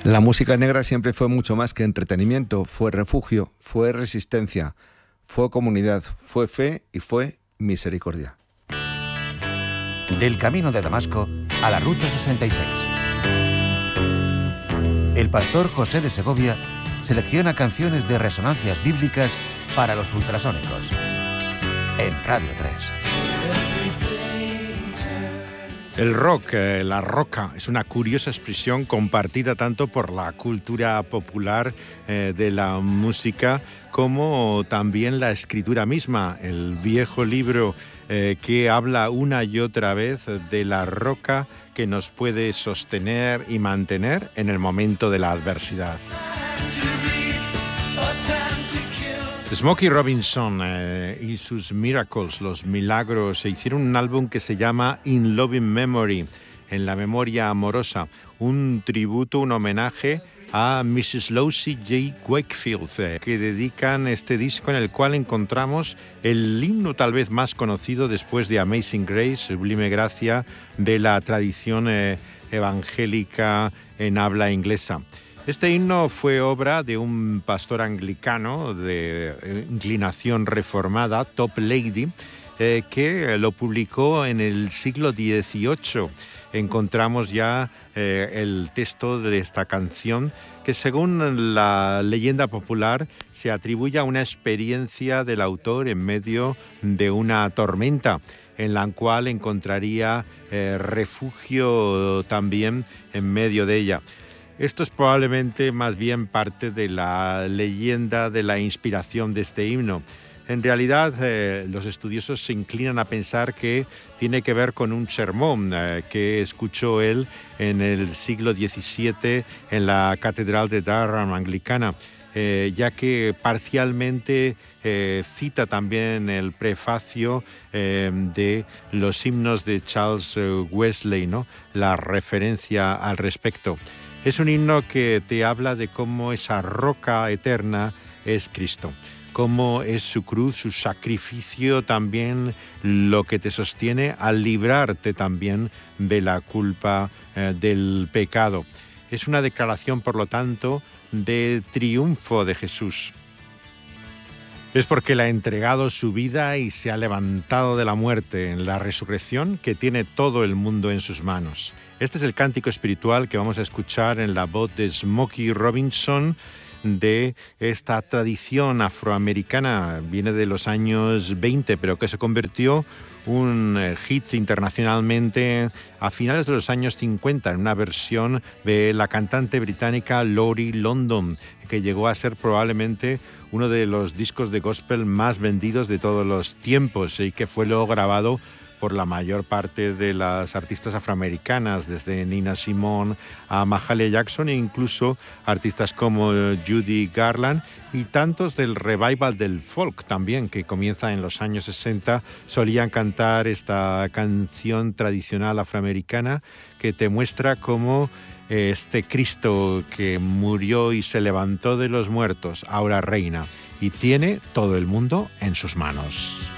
La música negra siempre fue mucho más que entretenimiento, fue refugio, fue resistencia, fue comunidad, fue fe y fue misericordia. Del Camino de Damasco a la Ruta 66. El pastor José de Segovia selecciona canciones de resonancias bíblicas para los ultrasónicos. En Radio 3. El rock, la roca, es una curiosa expresión compartida tanto por la cultura popular de la música como también la escritura misma. El viejo libro que habla una y otra vez de la roca que nos puede sostener y mantener en el momento de la adversidad. Smokey Robinson y sus Miracles, los milagros, se hicieron un álbum que se llama In Loving Memory, en la memoria amorosa, un tributo, un homenaje a Mrs. Lucy J. Wakefield, que dedican este disco en el cual encontramos el himno tal vez más conocido después de Amazing Grace, Sublime Gracia, de la tradición evangélica en habla inglesa. Este himno fue obra de un pastor anglicano de inclinación reformada, Top Lady, que lo publicó en el siglo XVIII. Encontramos ya el texto de esta canción que, según la leyenda popular, se atribuye a una experiencia del autor en medio de una tormenta, en la cual encontraría refugio también en medio de ella. Esto es probablemente más bien parte de la leyenda de la inspiración de este himno. En realidad, los estudiosos se inclinan a pensar que tiene que ver con un sermón que escuchó él en el siglo XVII en la Catedral de Durham anglicana, ya que parcialmente cita también el prefacio de los himnos de Charles Wesley, ¿no? La referencia al respecto. Es un himno que te habla de cómo esa roca eterna es Cristo, cómo es su cruz, su sacrificio también lo que te sostiene al librarte también de la culpa del pecado. Es una declaración, por lo tanto, de triunfo de Jesús. Es porque Él ha entregado su vida y se ha levantado de la muerte en la resurrección que tiene todo el mundo en sus manos. Este es el cántico espiritual que vamos a escuchar en la voz de Smokey Robinson, de esta tradición afroamericana. Viene de los años 20, pero que se convirtió un hit internacionalmente a finales de los años 50 en una versión de la cantante británica Laurie London, que llegó a ser probablemente uno de los discos de gospel más vendidos de todos los tiempos y que fue luego grabado por la mayor parte de las artistas afroamericanas, desde Nina Simone a Mahalia Jackson e incluso artistas como Judy Garland y tantos del revival del folk también, que comienza en los años 60, solían cantar esta canción tradicional afroamericana que te muestra cómo este Cristo que murió y se levantó de los muertos ahora reina y tiene todo el mundo en sus manos.